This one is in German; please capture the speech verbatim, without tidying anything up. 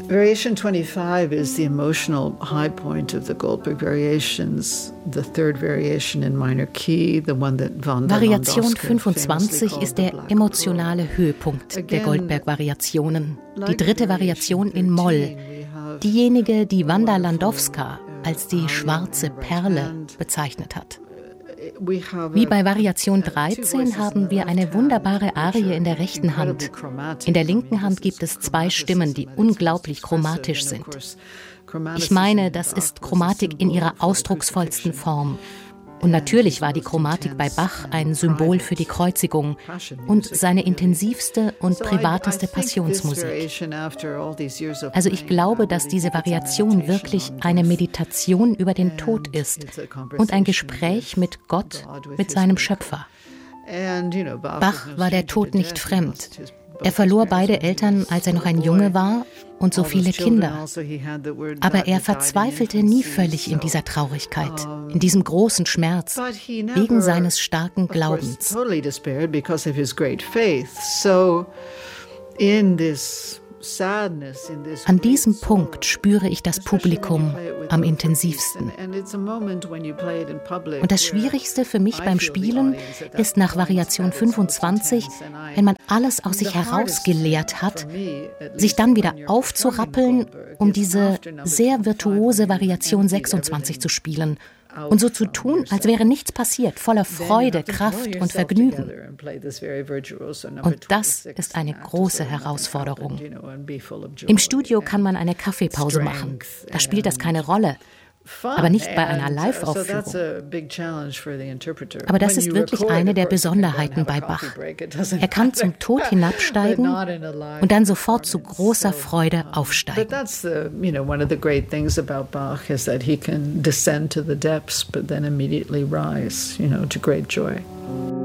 Variation twenty-five is the emotional high point of the Goldberg Variations, the third variation in minor key, the one that Wanda Variation fünfundzwanzig ist der emotionale Höhepunkt der Goldberg-Variationen, die dritte Variation in Moll, diejenige, die Wanda Landowska als die schwarze Perle bezeichnet hat. Wie bei Variation dreizehn haben wir eine wunderbare Arie in der rechten Hand. In der linken Hand gibt es zwei Stimmen, die unglaublich chromatisch sind. Ich meine, das ist Chromatik in ihrer ausdrucksvollsten Form. Und natürlich war die Chromatik bei Bach ein Symbol für die Kreuzigung und seine intensivste und privateste Passionsmusik. Also ich glaube, dass diese Variation wirklich eine Meditation über den Tod ist und ein Gespräch mit Gott, mit seinem Schöpfer. Bach war der Tod nicht fremd. Er verlor beide Eltern, als er noch ein Junge war, und so viele Kinder. Aber er verzweifelte nie völlig in dieser Traurigkeit, in diesem großen Schmerz, wegen seines starken Glaubens. An diesem Punkt spüre ich das Publikum am intensivsten. Und das Schwierigste für mich beim Spielen ist nach Variation fünfundzwanzig, wenn man alles aus sich herausgeleert hat, sich dann wieder aufzurappeln, um diese sehr virtuose Variation sechsundzwanzig zu spielen. Und so zu tun, als wäre nichts passiert, voller Freude, Kraft und Vergnügen. Und das ist eine große Herausforderung. Im Studio kann man eine Kaffeepause machen. Da spielt das keine Rolle. Aber nicht bei einer Live-Aufführung. Aber das ist wirklich eine der Besonderheiten bei Bach. Er kann zum Tod hinabsteigen und dann sofort zu großer Freude aufsteigen. That's the, you know, one of the great things about Bach is that he can descend to the depths, but then immediately rise, you know, to great joy.